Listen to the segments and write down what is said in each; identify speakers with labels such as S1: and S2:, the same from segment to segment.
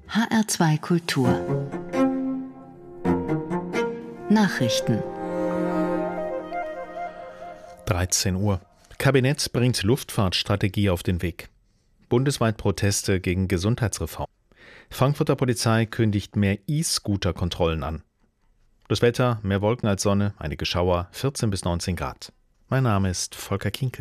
S1: HR2 Kultur Nachrichten
S2: 13 Uhr. Kabinett bringt Luftfahrtstrategie auf den Weg. Bundesweit Proteste gegen Gesundheitsreform. Frankfurter Polizei kündigt mehr E-Scooter-Kontrollen an. Das Wetter, mehr Wolken als Sonne, einige Schauer, 14 bis 19 Grad. Mein Name ist Volker Kinkel.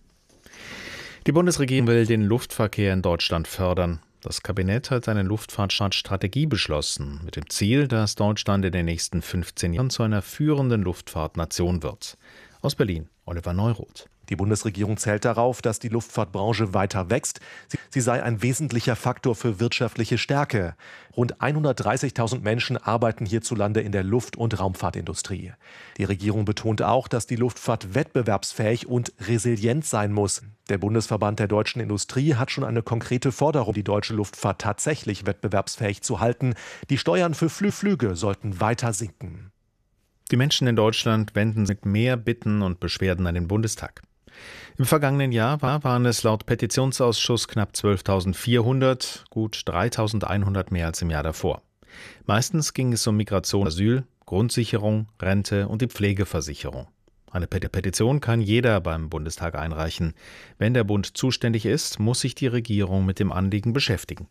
S2: Die Bundesregierung will den Luftverkehr in Deutschland fördern. Das Kabinett hat eine Luftfahrtstrategie beschlossen, mit dem Ziel, dass Deutschland in den nächsten 15 Jahren zu einer führenden Luftfahrtnation wird. Aus Berlin, Oliver Neuroth.
S3: Die Bundesregierung zählt darauf, dass die Luftfahrtbranche weiter wächst. Sie sei ein wesentlicher Faktor für wirtschaftliche Stärke. Rund 130.000 Menschen arbeiten hierzulande in der Luft- und Raumfahrtindustrie. Die Regierung betont auch, dass die Luftfahrt wettbewerbsfähig und resilient sein muss. Der Bundesverband der deutschen Industrie hat schon eine konkrete Forderung, die deutsche Luftfahrt tatsächlich wettbewerbsfähig zu halten. Die Steuern für Flüge sollten weiter sinken.
S2: Die Menschen in Deutschland wenden sich mit mehr Bitten und Beschwerden an den Bundestag. Im vergangenen Jahr waren es laut Petitionsausschuss knapp 12.400, gut 3.100 mehr als im Jahr davor. Meistens ging es um Migration, Asyl, Grundsicherung, Rente und die Pflegeversicherung. Eine Petition kann jeder beim Bundestag einreichen. Wenn der Bund zuständig ist, muss sich die Regierung mit dem Anliegen beschäftigen.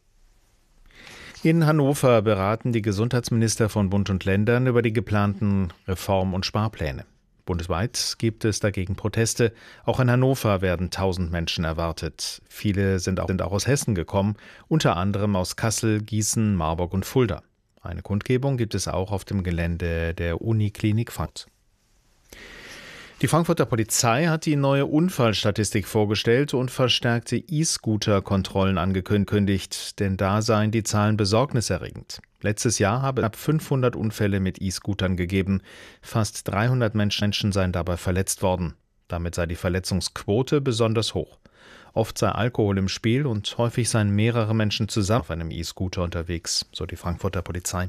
S2: In Hannover beraten die Gesundheitsminister von Bund und Ländern über die geplanten Reform- und Sparpläne. Bundesweit gibt es dagegen Proteste. Auch in Hannover werden 1000 Menschen erwartet. Viele sind auch aus Hessen gekommen, unter anderem aus Kassel, Gießen, Marburg und Fulda. Eine Kundgebung gibt es auch auf dem Gelände der Uniklinik Frankfurt. Die Frankfurter Polizei hat die neue Unfallstatistik vorgestellt und verstärkte E-Scooter-Kontrollen angekündigt, denn da seien die Zahlen besorgniserregend. Letztes Jahr habe es knapp 500 Unfälle mit E-Scootern gegeben. Fast 300 Menschen seien dabei verletzt worden. Damit sei die Verletzungsquote besonders hoch. Oft sei Alkohol im Spiel und häufig seien mehrere Menschen zusammen auf einem E-Scooter unterwegs, so die Frankfurter Polizei.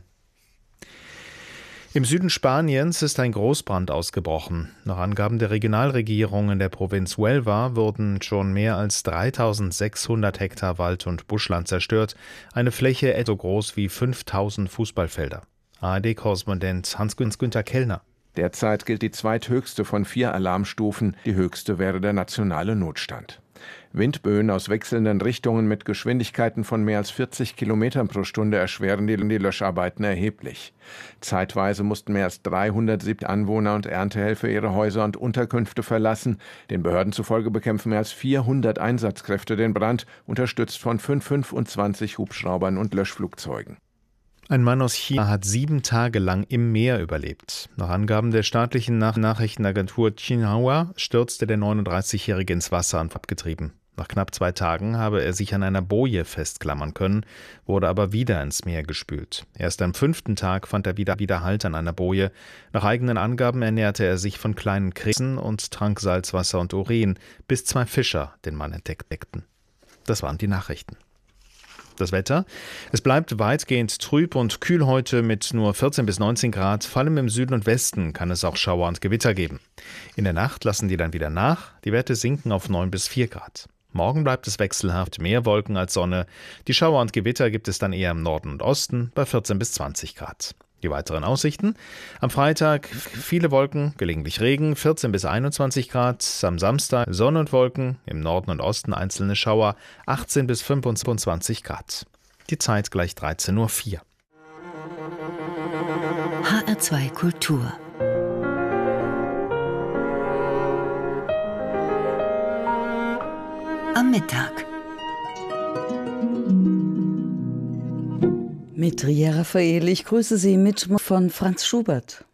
S2: Im Süden Spaniens ist ein Großbrand ausgebrochen. Nach Angaben der Regionalregierung in der Provinz Huelva wurden schon mehr als 3.600 Hektar Wald- und Buschland zerstört, eine Fläche etwa so groß wie 5.000 Fußballfelder. ARD-Korrespondent Hans-Günther Kellner.
S4: Derzeit gilt die zweithöchste von 4 Alarmstufen, die höchste wäre der nationale Notstand. Windböen aus wechselnden Richtungen mit Geschwindigkeiten von mehr als 40 Kilometern pro Stunde erschweren die Löscharbeiten erheblich. Zeitweise mussten mehr als 370 Anwohner und Erntehelfer ihre Häuser und Unterkünfte verlassen. Den Behörden zufolge bekämpfen mehr als 400 Einsatzkräfte den Brand, unterstützt von 25 Hubschraubern und Löschflugzeugen.
S2: Ein Mann aus China hat 7 Tage lang im Meer überlebt. Nach Angaben der staatlichen Nachrichtenagentur Xinhua stürzte der 39-Jährige ins Wasser und abgetrieben. Nach knapp 2 Tagen habe er sich an einer Boje festklammern können, wurde aber wieder ins Meer gespült. Erst am 5. Tag fand er wieder Halt an einer Boje. Nach eigenen Angaben ernährte er sich von kleinen Krebsen und trank Salzwasser und Urin, bis 2 Fischer den Mann entdeckten. Das waren die Nachrichten. Das Wetter. Es bleibt weitgehend trüb und kühl heute mit nur 14 bis 19 Grad. Vor allem im Süden und Westen kann es auch Schauer und Gewitter geben. In der Nacht lassen die dann wieder nach. Die Werte sinken auf 9 bis 4 Grad. Morgen bleibt es wechselhaft, mehr Wolken als Sonne. Die Schauer und Gewitter gibt es dann eher im Norden und Osten bei 14 bis 20 Grad. Die weiteren Aussichten. Am Freitag viele Wolken, gelegentlich Regen, 14 bis 21 Grad. Am Samstag Sonne und Wolken, im Norden und Osten einzelne Schauer, 18 bis 25 Grad. Die Zeit gleich 13.04 Uhr.
S1: HR2 Kultur am Mittag
S5: mit Ria Raffael. Ich grüße Sie mit von Franz Schubert.